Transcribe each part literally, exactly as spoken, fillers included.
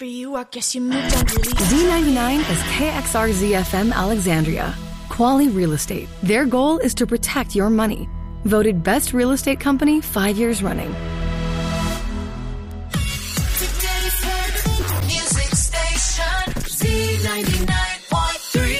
For you, I guess you moved on really. Z ninety-nine is K X R Z F M Alexandria. Quality Real Estate. Their goal is to protect your money. Voted Best Real Estate Company five years running. Today's hit music station, Z ninety-nine point three.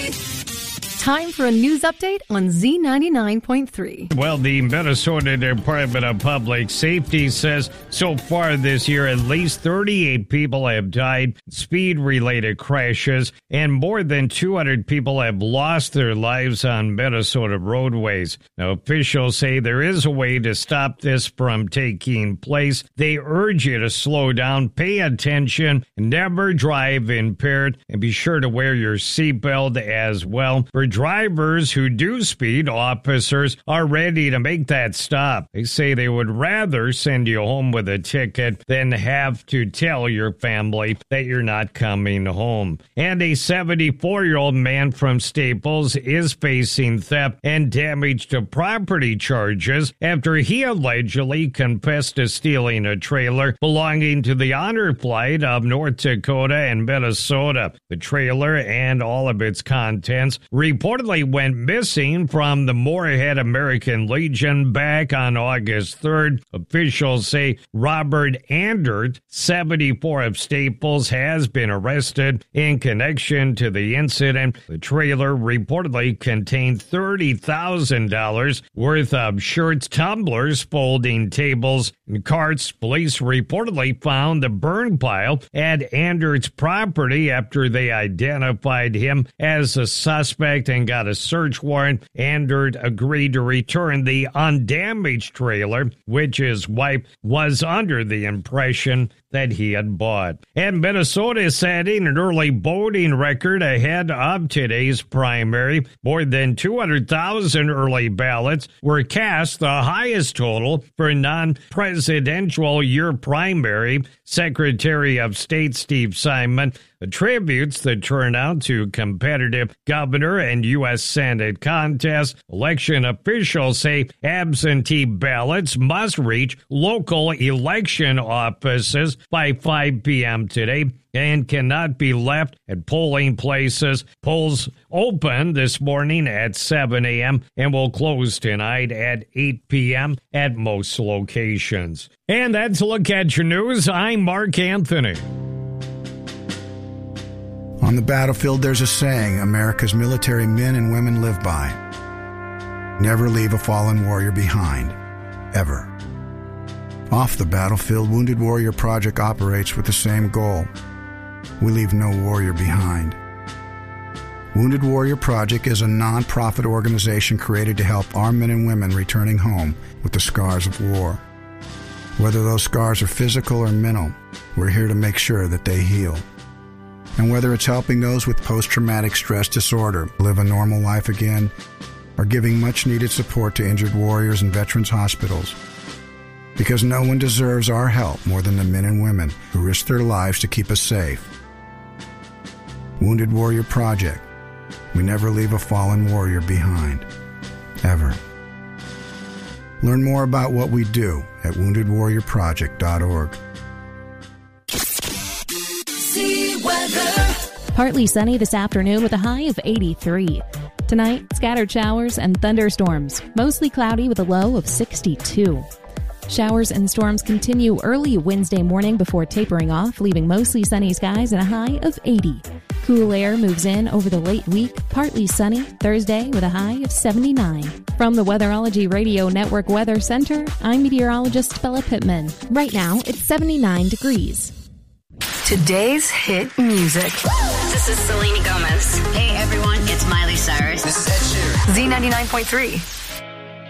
Time for a news update on Z ninety-nine point three. Well, the Minnesota Department of Public Safety says so far this year, at least thirty-eight people have died in speed-related crashes, and more than two hundred people have lost their lives on Minnesota roadways. Now, officials say there is a way to stop this from taking place. They urge you to slow down, pay attention, never drive impaired, and be sure to wear your seatbelt as well. For drivers who do speed, officers are ready to make that stop. They say they would rather send you home with a ticket than have to tell your family that you're not coming home. And a seventy-four-year-old man from Staples is facing theft and damage to property charges after he allegedly confessed to stealing a trailer belonging to the honor flight of North Dakota and Minnesota. The trailer and all of its contents reportedly went missing from the Moorhead American Legion back on August third. Officials say Robert Andert, seventy-four, of Staples, has been arrested in connection to the incident. The trailer reportedly contained thirty thousand dollars worth of shirts, tumblers, folding tables, and carts. Police reportedly found the burn pile at Andert's property after they identified him as a suspect and got a search warrant. Andert agreed to return the undamaged trailer, which his wife was under the impression that he had bought. And Minnesota is setting an early voting record ahead of today's primary. More than two hundred thousand early ballots were cast, the highest total for a non-presidential year primary. Secretary of State Steve Simon attributes the turnout to competitive governor and U S Senate contests. Election officials say absentee ballots must reach local election offices by five p.m. today and cannot be left at polling places. Polls open this morning at seven a.m. and will close tonight at eight p.m. at most locations. And that's a look at your news. I'm Mark Anthony. On the battlefield, there's a saying America's military men and women live by. Never leave a fallen warrior behind, ever. Off the battlefield, Wounded Warrior Project operates with the same goal. We leave no warrior behind. Wounded Warrior Project is a non-profit organization created to help our men and women returning home with the scars of war. Whether those scars are physical or mental, we're here to make sure that they heal. And whether it's helping those with post-traumatic stress disorder live a normal life again, or giving much-needed support to injured warriors in veterans' hospitals. Because no one deserves our help more than the men and women who risk their lives to keep us safe. Wounded Warrior Project. We never leave a fallen warrior behind. Ever. Learn more about what we do at wounded warrior project dot org. Partly sunny this afternoon with a high of eighty-three. Tonight, scattered showers and thunderstorms, mostly cloudy with a low of sixty-two. Showers and storms continue early Wednesday morning before tapering off, leaving mostly sunny skies and a high of eighty. Cool air moves in over the late week, partly sunny Thursday with a high of seventy-nine. From the Weatherology Radio Network Weather Center, I'm meteorologist Bella Pittman. Right now, it's seventy-nine degrees. Today's hit music. This is Selena Gomez. Hey everyone, it's Miley Cyrus. This is Ed Sheeran. Z ninety-nine point three.